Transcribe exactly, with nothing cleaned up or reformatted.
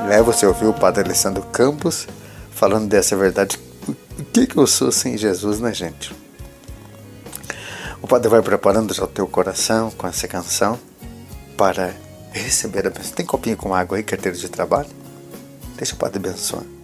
Né? Você ouviu o Padre Alessandro Campos falando dessa verdade. O que, que eu sou sem Jesus, né, gente? O Padre vai preparando já o teu coração com essa canção para receber a bênção. Tem copinho com água aí, carteira de trabalho? Deixa o Padre abençoar.